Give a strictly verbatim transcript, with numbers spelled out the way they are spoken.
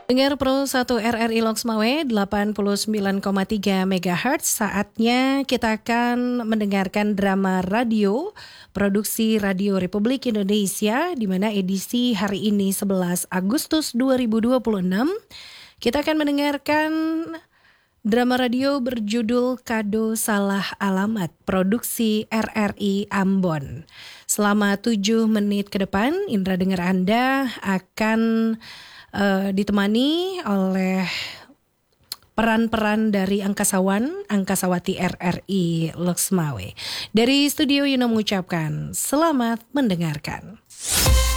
Dengar Pro satu R R I Loksmawe delapan puluh sembilan koma tiga megahertz. Saatnya kita akan mendengarkan drama radio produksi Radio Republik Indonesia di mana edisi hari ini sebelas Agustus dua ribu dua puluh enam. Kita akan mendengarkan drama radio berjudul Kado Salah Alamat produksi R R I Ambon. Selama tujuh menit ke depan, indera dengar Anda akan Uh, ditemani oleh peran-peran dari angkasawan, angkasawati R R I Loksmawe. Dari studio Yuno mengucapkan selamat mendengarkan.